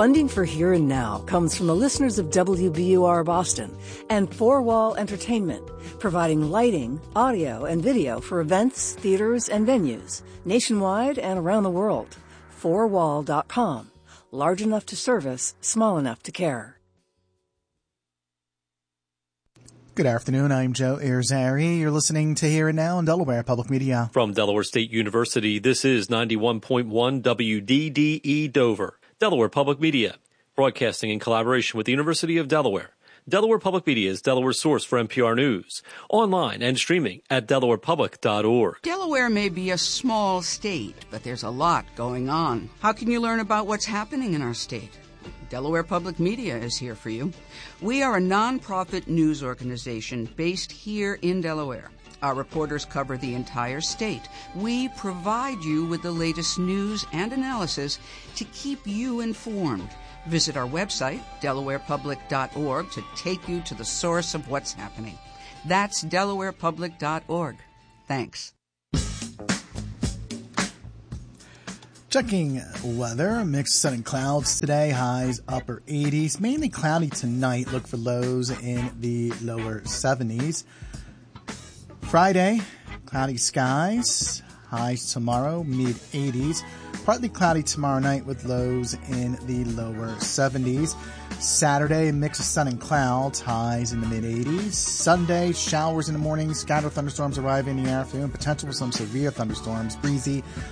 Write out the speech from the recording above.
Funding for Here and Now comes from the listeners of WBUR Boston and Four Wall Entertainment, providing lighting, audio, and video for events, theaters, and venues nationwide and around the world. Fourwall.com. Large enough to service, small enough to care. Good afternoon. I'm Joe Irizarry. You're listening to Here and Now on Delaware Public Media. From Delaware State University, this is 91.1 WDDE Dover, Delaware Public Media, broadcasting in collaboration with the University of Delaware. Delaware Public Media is Delaware's source for NPR News, online and streaming at delawarepublic.org. Delaware may be a small state, but there's a lot going on. How can you learn about what's happening in our state? Delaware Public Media is here for you. We are a nonprofit news organization based here in Delaware. Our reporters cover the entire state. We provide you with the latest news and analysis to keep you informed. Visit our website, delawarepublic.org, to take you to the source of what's happening. That's delawarepublic.org. Thanks. Checking weather, mixed sun and clouds today, highs upper 80s. Mainly cloudy tonight, look for lows in the lower 70s. Friday, cloudy skies, highs tomorrow, mid 80s. Partly cloudy tomorrow night with lows in the lower 70s. Saturday, mix of sun and clouds, highs in the mid 80s. Sunday, showers in the morning, scattered thunderstorms arrive in the afternoon, potential for some severe thunderstorms, breezy,